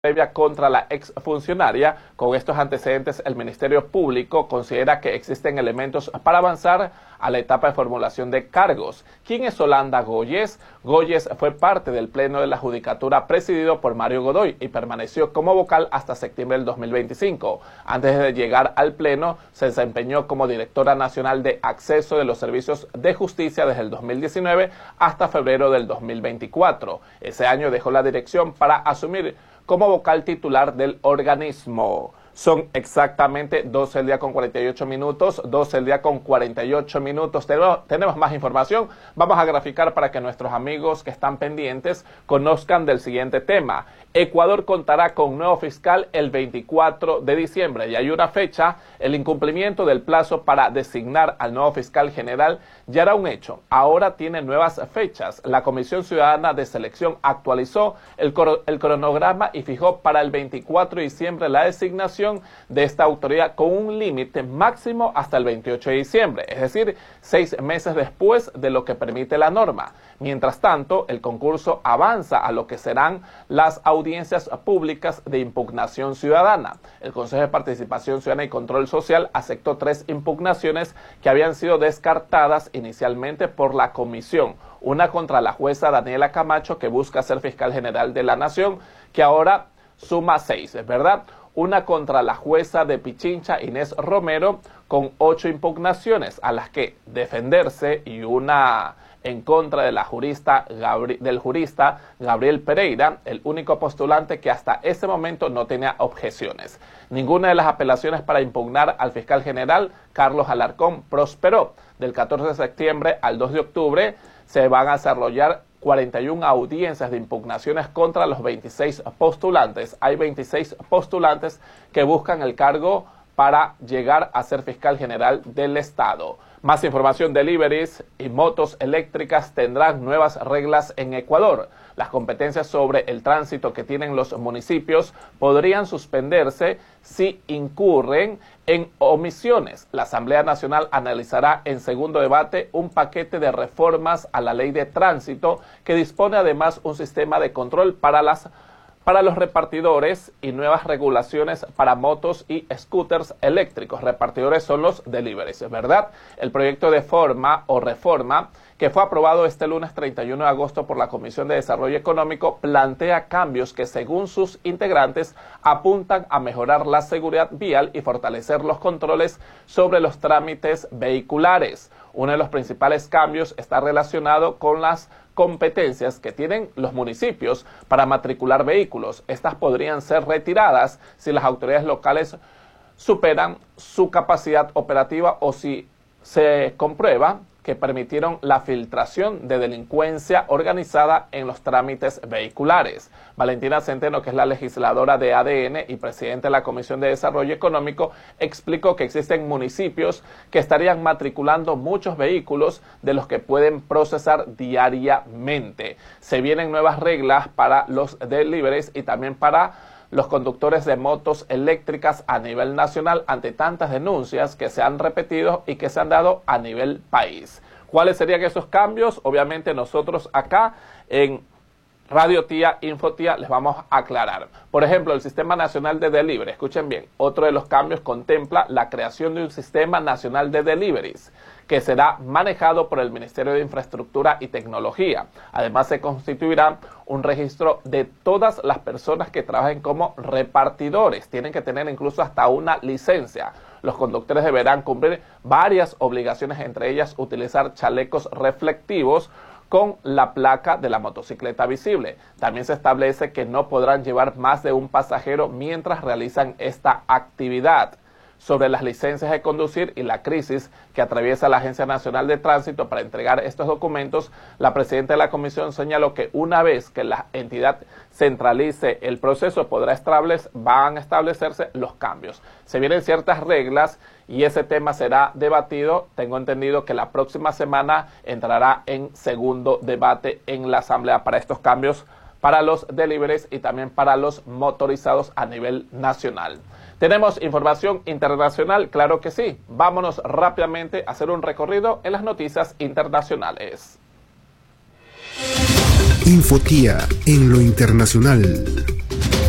previa contra la exfuncionaria. Con estos antecedentes, el Ministerio Público considera que existen elementos para avanzar a la etapa de formulación de cargos. ¿Quién es Olanda Goyes? Goyes fue parte del Pleno de la Judicatura presidido por Mario Godoy y permaneció como vocal hasta septiembre del 2025. Antes de llegar al Pleno, se desempeñó como directora nacional de acceso de los servicios de justicia desde el 2019 hasta febrero del 2024. Ese año dejó la dirección para asumir como vocal titular del organismo. Son exactamente 12 del día con 48 minutos, 12 del día con 48 minutos. Tenemos más información. Vamos a graficar para que nuestros amigos que están pendientes conozcan del siguiente tema. Ecuador contará con nuevo fiscal el 24 de diciembre y hay una fecha. El incumplimiento del plazo para designar al nuevo fiscal general ya era un hecho. Ahora tiene nuevas fechas. La Comisión Ciudadana de Selección actualizó el cronograma y fijó para el 24 de diciembre la designación de esta autoridad con un límite máximo hasta el 28 de diciembre, es decir, 6 meses después de lo que permite la norma. Mientras tanto, el concurso avanza a lo que serán las audiencias públicas de impugnación ciudadana. El Consejo de Participación Ciudadana y Control Social aceptó 3 impugnaciones que habían sido descartadas inicialmente por la comisión. Una contra la jueza Daniela Camacho, que busca ser fiscal general de la Nación, que ahora suma 6, ¿es verdad? Una contra la jueza de Pichincha, Inés Romero, con 8 impugnaciones a las que defenderse, y una en contra de del jurista Gabriel Pereira, el único postulante que hasta ese momento no tenía objeciones. Ninguna de las apelaciones para impugnar al fiscal general Carlos Alarcón prosperó. Del 14 de septiembre al 2 de octubre se van a desarrollar 41 audiencias de impugnaciones contra los 26 postulantes. Hay 26 postulantes que buscan el cargo para llegar a ser fiscal general del Estado. Más información: deliveries y motos eléctricas tendrán nuevas reglas en Ecuador. Las competencias sobre el tránsito que tienen los municipios podrían suspenderse si incurren en omisiones. La Asamblea Nacional analizará en segundo debate un paquete de reformas a la ley de tránsito que dispone además un sistema de control para los repartidores y nuevas regulaciones para motos y scooters eléctricos. Repartidores son los deliveries, ¿verdad? El proyecto de reforma que fue aprobado este lunes 31 de agosto por la Comisión de Desarrollo Económico plantea cambios que, según sus integrantes, apuntan a mejorar la seguridad vial y fortalecer los controles sobre los trámites vehiculares. Uno de los principales cambios está relacionado con las competencias que tienen los municipios para matricular vehículos. Estas podrían ser retiradas si las autoridades locales superan su capacidad operativa o si se comprueba que permitieron la filtración de delincuencia organizada en los trámites vehiculares. Valentina Centeno, que es la legisladora de ADN y presidenta de la Comisión de Desarrollo Económico, explicó que existen municipios que estarían matriculando muchos vehículos de los que pueden procesar diariamente. Se vienen nuevas reglas para los deliveries y también para los conductores de motos eléctricas a nivel nacional ante tantas denuncias que se han repetido y que se han dado a nivel país. ¿Cuáles serían esos cambios? Obviamente nosotros acá en Radio Tía, Infotía, les vamos a aclarar. Por ejemplo, el Sistema Nacional de Delivery. Escuchen bien, otro de los cambios contempla la creación de un Sistema Nacional de Deliveries que será manejado por el Ministerio de Infraestructura y Tecnología. Además, se constituirá un registro de todas las personas que trabajen como repartidores. Tienen que tener incluso hasta una licencia. Los conductores deberán cumplir varias obligaciones, entre ellas utilizar chalecos reflectivos con la placa de la motocicleta visible. También se establece que no podrán llevar más de un pasajero mientras realizan esta actividad. Sobre las licencias de conducir y la crisis que atraviesa la Agencia Nacional de Tránsito para entregar estos documentos, la presidenta de la comisión señaló que una vez que la entidad centralice el proceso van a establecerse los cambios. Se vienen ciertas reglas y ese tema será debatido. Tengo entendido que la próxima semana entrará en segundo debate en la Asamblea para estos cambios para los deliveries y también para los motorizados a nivel nacional. ¿Tenemos información internacional? Claro que sí. Vámonos rápidamente a hacer un recorrido en las noticias internacionales. Infotía en lo internacional.